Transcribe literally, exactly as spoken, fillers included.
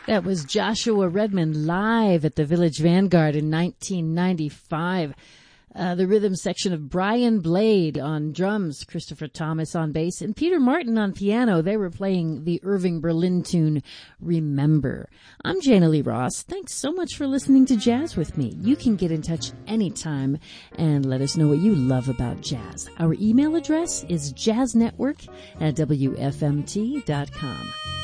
That was Joshua Redman live at the Village Vanguard in nineteen ninety-five. Uh, the rhythm section of Brian Blade on drums, Christopher Thomas on bass, and Peter Martin on piano. They were playing the Irving Berlin tune, Remember. I'm Jana Lee Ross. Thanks so much for listening to Jazz with me. You can get in touch anytime and let us know what you love about jazz. Our email address is jazznetwork at w f m t dot com.